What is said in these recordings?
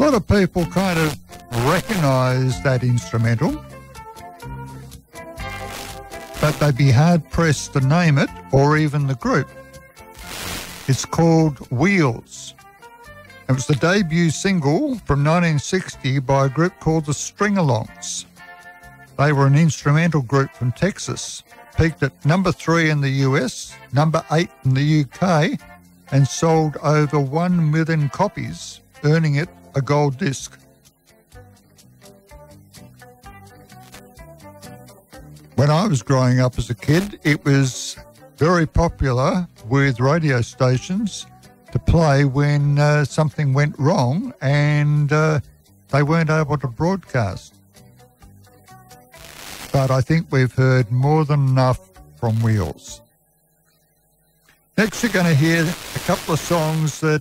lot of people kind of recognise that instrumental, but they'd be hard-pressed to name it or even the group. It's called Wheels. It was the debut single from 1960 by a group called the String-Alongs. They were an instrumental group from Texas, peaked at number 3 in the US, number 8 in the UK, and sold over 1 million copies, earning it a gold disc. When I was growing up as a kid, it was very popular with radio stations to play when something went wrong and they weren't able to broadcast. But I think we've heard more than enough from Wheels. Next, you're going to hear a couple of songs that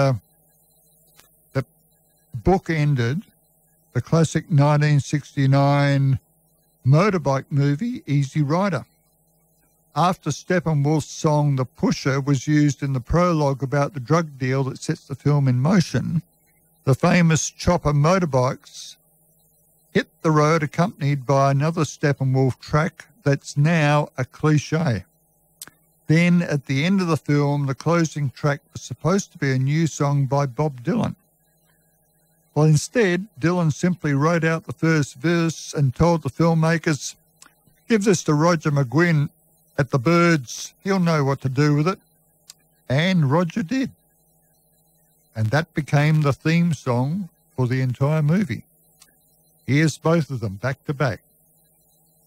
bookended the classic 1969 motorbike movie Easy Rider. After Steppenwolf's song The Pusher was used in the prologue about the drug deal that sets the film in motion, the famous chopper motorbikes hit the road accompanied by another Steppenwolf track that's now a cliche. Then at the end of the film, the closing track was supposed to be a new song by Bob Dylan. Well, instead, Dylan simply wrote out the first verse and told the filmmakers, "Give this to Roger McGuinn at the Byrds. He'll know what to do with it." And Roger did. And that became the theme song for the entire movie. Here's both of them back to back.